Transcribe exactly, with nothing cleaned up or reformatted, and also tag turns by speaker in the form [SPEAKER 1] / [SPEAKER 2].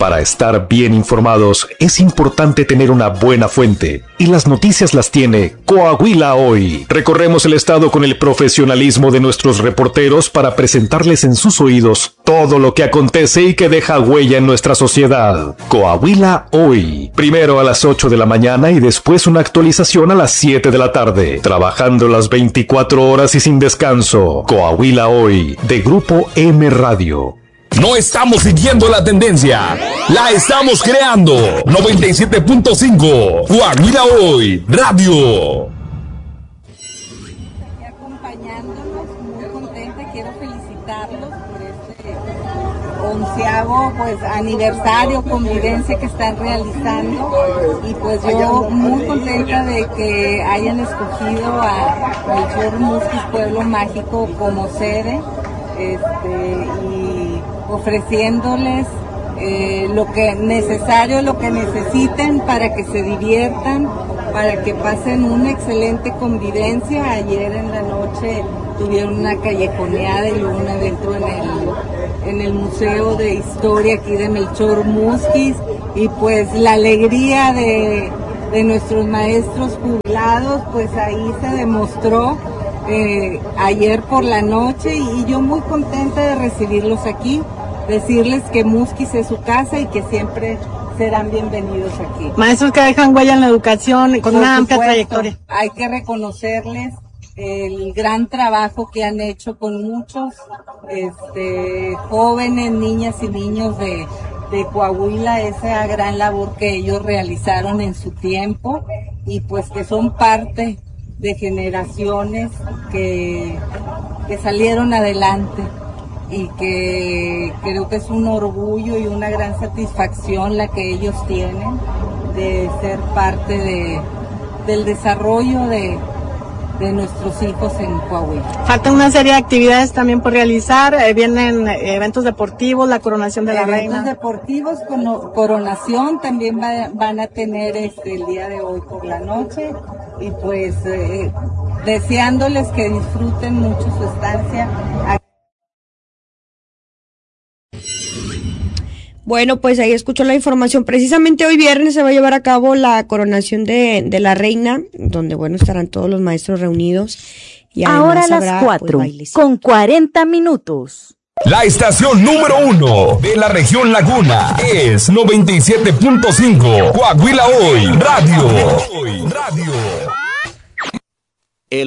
[SPEAKER 1] Para estar bien informados es importante tener una buena fuente, y las noticias las tiene Coahuila Hoy. Recorremos el estado con el profesionalismo de nuestros reporteros para presentarles en sus oídos todo lo que acontece y que deja huella en nuestra sociedad. Coahuila Hoy, primero a las ocho de la mañana y después una actualización a las siete de la tarde, trabajando las veinticuatro horas y sin descanso. Coahuila Hoy, de Grupo M Radio.
[SPEAKER 2] No estamos siguiendo la tendencia, la estamos creando. noventa y siete punto cinco, Coahuila Hoy, Radio.
[SPEAKER 3] Aquí acompañándonos, muy contenta, quiero felicitarlos por este onceavo pues, aniversario, convivencia que están realizando. Y pues yo muy contenta de que hayan escogido a Melchor Musquiz Pueblo Mágico como sede. Este, y ofreciéndoles eh, lo que necesario, lo que necesiten para que se diviertan, para que pasen una excelente convivencia. Ayer en la noche tuvieron una callejoneada y un evento en el, en el Museo de Historia aquí de Melchor Musquiz, y pues la alegría de, de nuestros maestros jubilados, pues ahí se demostró Eh, ayer por la noche, y yo muy contenta de recibirlos aquí, decirles que Musquiz es su casa y que siempre serán bienvenidos aquí.
[SPEAKER 4] Maestros que dejan huella en la educación con
[SPEAKER 3] por
[SPEAKER 4] una amplia
[SPEAKER 3] supuesto,
[SPEAKER 4] trayectoria.
[SPEAKER 3] Hay que reconocerles el gran trabajo que han hecho con muchos este, jóvenes, niñas y niños de, de Coahuila, esa gran labor que ellos realizaron en su tiempo, y pues que son parte de generaciones que, que salieron adelante, y que creo que es un orgullo y una gran satisfacción la que ellos tienen de ser parte de, del desarrollo de, de nuestros hijos en Coahuila.
[SPEAKER 4] Falta una serie de actividades también por realizar, eh, vienen eh, eventos deportivos, la coronación de la
[SPEAKER 3] eventos
[SPEAKER 4] reina.
[SPEAKER 3] Eventos deportivos, con coronación también va, van a tener este, el día de hoy por la noche, y pues eh, deseándoles que disfruten mucho su estancia.
[SPEAKER 5] Bueno, pues ahí escuchó la información. Precisamente hoy viernes se va a llevar a cabo la coronación de, de la reina, donde, bueno, estarán todos los maestros reunidos. Y
[SPEAKER 6] ahora a las cuatro, pues, con cuarenta minutos.
[SPEAKER 2] La estación número uno de la región Laguna es noventa y siete punto cinco, Coahuila Hoy, Radio. Radio.